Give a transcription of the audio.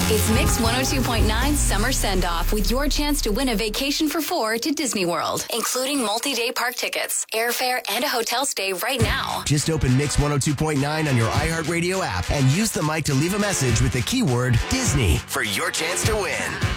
It's Mix 102.9 Summer Send-Off with your chance to win a vacation for 4 to Disney World, including multi-day park tickets, airfare, and a hotel stay right now. Just open Mix 102.9 on your iHeartRadio app and use the mic to leave a message with the keyword Disney for your chance to win.